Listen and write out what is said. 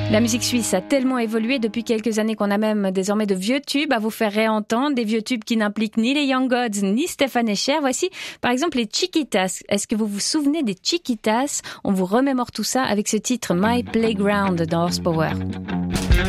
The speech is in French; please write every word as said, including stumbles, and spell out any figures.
La musique suisse a tellement évolué depuis quelques années qu'on a même désormais de vieux tubes à vous faire réentendre, des vieux tubes qui n'impliquent ni les Young Gods ni Stéphane Escher. Voici par exemple les Chiquitas. Est-ce que vous vous souvenez des Chiquitas? On vous remémore tout ça avec ce titre My Playground dans Horsepower.